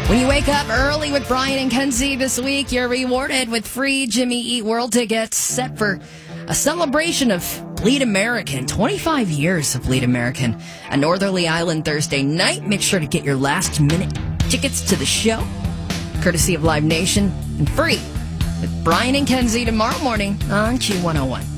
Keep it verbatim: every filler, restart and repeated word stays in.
When you wake up early with Brian and Kenzie this week, you're rewarded with free Jimmy Eat World tickets set for a celebration of Bleed American. twenty-five years of Bleed American. A Northerly Island Thursday night. Make sure to get your last minute tickets to the show, courtesy of Live Nation, and free with Brian and Kenzie tomorrow morning on Q one oh one.